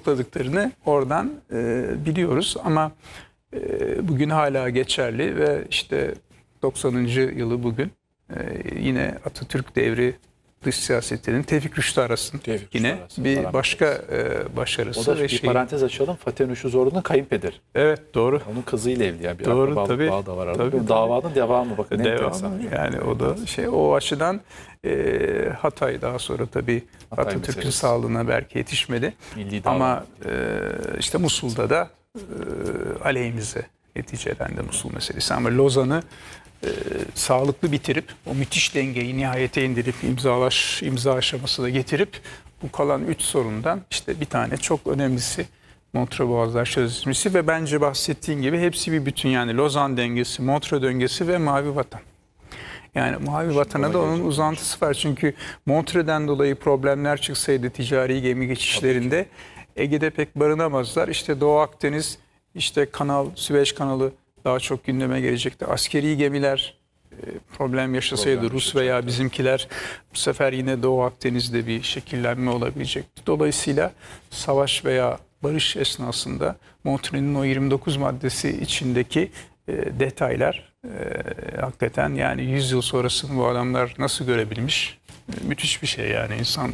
yokladıklarını oradan biliyoruz. Ama bugün hala geçerli ve işte 90. yılı bugün yine Atatürk devri dış siyasetinin Tevfik Rüştü Aras'ın yine bir başka başarısı. O da bir parantez açalım. Fatih Nuşuz Ordu'nun kayınpederi. Evet, doğru. Onun kızıyla evli yani. Bir doğru, akrabalık tabii, bağı da var arada. tabii, Davanın devamı bakın. Devamı yani o da o açıdan Hatay daha sonra tabii Atatürk'ün sağlığına belki yetişmedi. Ama işte Musul'da da aleyhimize neticelendi Musul meselesi. Ama Lozan'ı sağlıklı bitirip o müthiş dengeyi nihayete indirip imza aşamasına getirip bu kalan 3 sorundan işte bir tane çok önemlisi Montreux Boğazlar Sözleşmesi ve bence bahsettiğin gibi hepsi bir bütün, yani Lozan dengesi, Montreux döngesi ve Mavi Vatan. Yani Mavi Vatan'a da onun uzantısı var. Çünkü Montreux'den dolayı problemler çıksaydı ticari gemi geçişlerinde Ege'de pek barınamazlar. İşte Doğu Akdeniz, işte Süveyş Kanalı daha çok gündeme gelecekti. Askeri gemiler problem yaşasaydı Rus veya bizimkiler bu sefer yine Doğu Akdeniz'de bir şekillenme olabilecekti. Dolayısıyla savaş veya barış esnasında Montreux'un o 29 maddesi içindeki detaylar hakikaten yani 100 yıl sonrasını bu adamlar nasıl görebilmiş? Müthiş bir şey yani, insan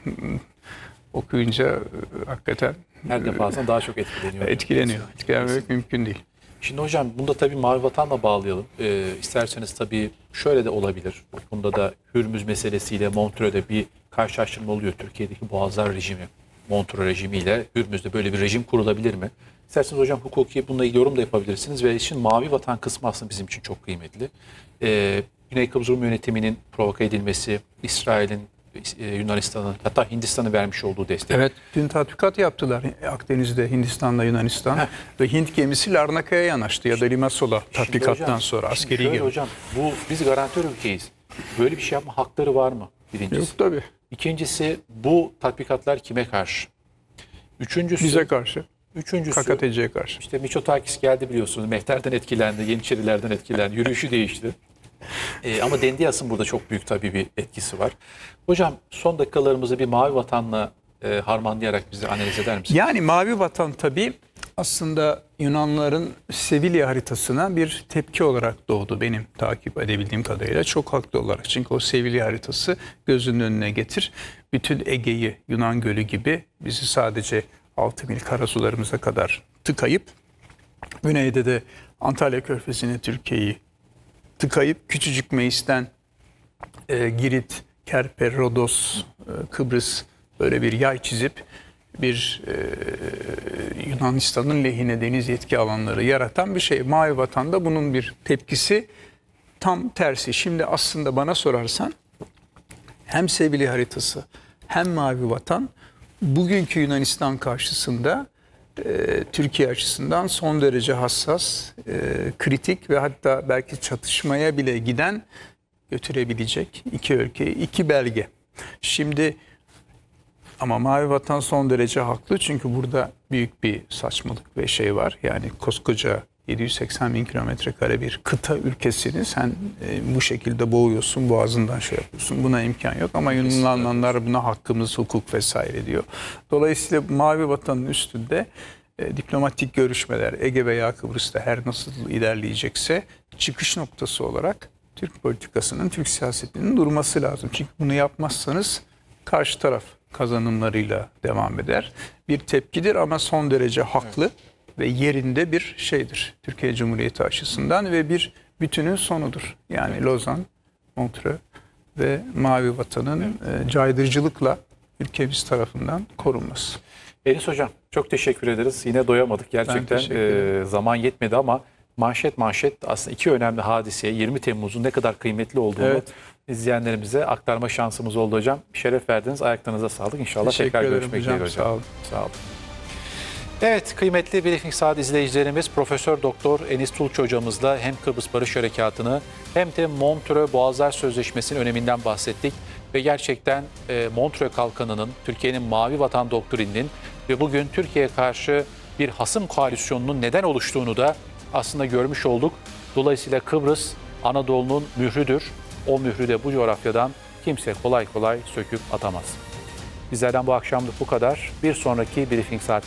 okuyunca hakikaten her defasında daha çok etkileniyor. Etkilenmemek mümkün değil. Şimdi hocam bunda tabii Mavi Vatan'la bağlayalım. İsterseniz tabii şöyle de olabilir. Bunda da Hürmüz meselesiyle Montreux'de bir karşılaştırma oluyor. Türkiye'deki Boğazlar rejimi, Montreux rejimiyle Hürmüz'de böyle bir rejim kurulabilir mi? İsterseniz hocam hukuki bununla ilgili yorum da yapabilirsiniz. Ve işin Mavi Vatan kısmı aslında bizim için çok kıymetli. Güney Kıbrıs Rum yönetiminin provoke edilmesi, İsrail'in Yunanistan'ın hatta Hindistan'ın vermiş olduğu destek. Evet, dün tatbikat yaptılar Akdeniz'de Hindistan'la Yunanistan ve Hint gemisi Larnaka'ya yanaştı ya da Limassol'a tatbikattan sonra askeri gemi. Hocam biz garantör ülkeyiz. Böyle bir şey yapma hakları var mı? Birincisi. Yok tabii. İkincisi bu tatbikatlar kime karşı? Üçüncüsü bize karşı. Üçüncüsü KKTC'ye karşı. İşte Mitsotakis geldi biliyorsunuz. Mehter'den etkilendi, Yeniçerilerden etkilendi. Yürüyüşü değişti. Ama Dendias'ın burada çok büyük tabii bir etkisi var. Hocam son dakikalarımızı bir Mavi Vatan'la harmanlayarak bize analiz eder misiniz? Yani Mavi Vatan tabii aslında Yunanlıların Sevilla haritasına bir tepki olarak doğdu benim takip edebildiğim kadarıyla. Çok haklı olarak. Çünkü o Sevilla haritası gözünün önüne getir. Bütün Ege'yi Yunan Gölü gibi bizi sadece 6 mil karasularımıza kadar tıkayıp güneyde de Antalya Körfezi'ne Türkiye'yi tıkayıp küçücük Meis'ten Girit, Kerper, Rodos, Kıbrıs böyle bir yay çizip bir Yunanistan'ın lehine deniz yetki alanları yaratan bir şey. Mavi Vatan'da bunun bir tepkisi tam tersi. Şimdi aslında bana sorarsan hem Sevilla haritası hem Mavi Vatan bugünkü Yunanistan karşısında Türkiye açısından son derece hassas, kritik ve hatta belki çatışmaya bile götürebilecek iki ülke, iki belge. Şimdi ama Mavi Vatan son derece haklı çünkü burada büyük bir saçmalık ve şey var. Yani koskoca 780 bin kilometre kare bir kıta ülkesini sen bu şekilde boğuyorsun, boğazından şey yapıyorsun. Buna imkan yok ama Yunanlılar buna hakkımız, hukuk vesaire diyor. Dolayısıyla Mavi Vatan'ın üstünde diplomatik görüşmeler Ege veya Kıbrıs'ta her nasıl ilerleyecekse çıkış noktası olarak Türk politikasının, Türk siyasetinin durması lazım. Çünkü bunu yapmazsanız karşı taraf kazanımlarıyla devam eder. Bir tepkidir ama son derece haklı ve yerinde bir şeydir Türkiye Cumhuriyeti açısından ve bir bütünün sonudur. Yani Lozan, Montreux ve Mavi Vatan'ın caydırıcılıkla ülkemiz tarafından korunması. Enis Hocam çok teşekkür ederiz. Yine doyamadık gerçekten. Zaman yetmedi ama manşet aslında iki önemli hadiseye 20 Temmuz'un ne kadar kıymetli olduğunu izleyenlerimize aktarma şansımız oldu hocam. Şeref verdiniz. Ayaklarınıza sağlık. İnşallah tekrar görüşmek üzere hocam. Sağ olun. Sağ olun. Evet kıymetli Briefing Saat izleyicilerimiz Profesör Doktor Enis Tulç hocamızla hem Kıbrıs Barış Harekatı'nı hem de Montreux Boğazlar Sözleşmesi'nin öneminden bahsettik. Ve gerçekten Montreux Kalkanı'nın, Türkiye'nin Mavi Vatan doktrininin ve bugün Türkiye'ye karşı bir hasım koalisyonunun neden oluştuğunu da aslında görmüş olduk. Dolayısıyla Kıbrıs Anadolu'nun mührüdür. O mührü de bu coğrafyadan kimse kolay kolay söküp atamaz. Bizlerden bu akşamlık bu kadar. Bir sonraki Briefing Saat